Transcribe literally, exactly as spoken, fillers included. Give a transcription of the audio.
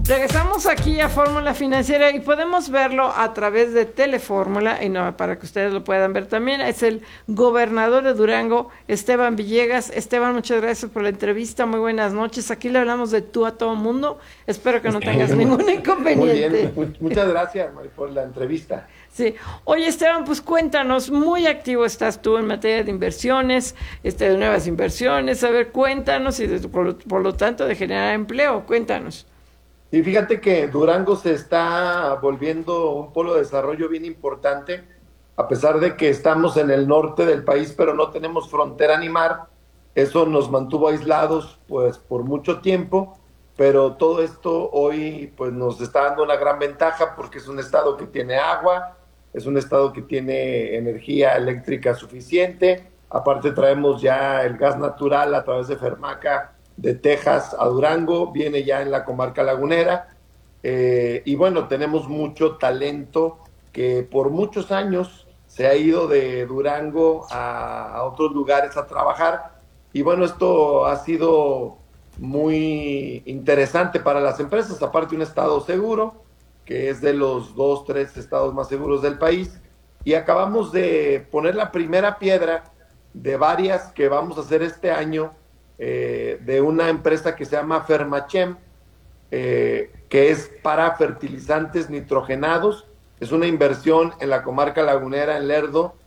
Regresamos aquí a Fórmula Financiera y podemos verlo a través de Telefórmula, y no, para que ustedes lo puedan ver también. Es el gobernador de Durango, Esteban Villegas. Esteban, muchas gracias por la entrevista, muy buenas noches. Aquí le hablamos de tú a todo mundo. Espero que no tengas ningún inconveniente. Muy bien, muchas gracias, Mari, por la entrevista. Sí. Oye, Esteban, pues cuéntanos, muy activo estás tú en materia de inversiones, este, de nuevas inversiones. A ver, cuéntanos y de, por, por lo tanto de generar empleo, cuéntanos. Y fíjate que Durango se está volviendo un polo de desarrollo bien importante, a pesar de que estamos en el norte del país, pero no tenemos frontera ni mar. Eso nos mantuvo aislados pues por mucho tiempo, pero todo esto hoy pues nos está dando una gran ventaja porque es un estado que tiene agua, es un estado que tiene energía eléctrica suficiente, aparte traemos ya el gas natural a través de Fermaca de Texas a Durango, viene ya en la comarca lagunera, eh, y bueno, tenemos mucho talento que por muchos años se ha ido de Durango a, a otros lugares a trabajar, y bueno, esto ha sido muy interesante para las empresas, aparte un estado seguro, que es de los dos, tres estados más seguros del país, y acabamos de poner la primera piedra de varias que vamos a hacer este año, Eh, de una empresa que se llama Fermachem, eh, que es para fertilizantes nitrogenados. Es una inversión en la comarca lagunera, en Lerdo,